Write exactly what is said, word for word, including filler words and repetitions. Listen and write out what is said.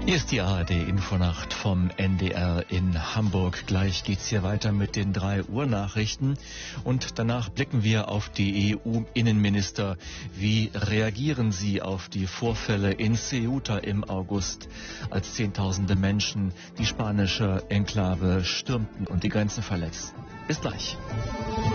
Hier ist die A R D-Infonacht vom N D R in Hamburg. Gleich geht's hier weiter mit den drei Uhr Nachrichten und danach blicken wir auf die E U-Innenminister. Wie reagieren sie auf die Vorfälle in Ceuta im August, als Zehntausende Menschen die spanische Enklave stürmten und die Grenzen verletzten? Bis gleich.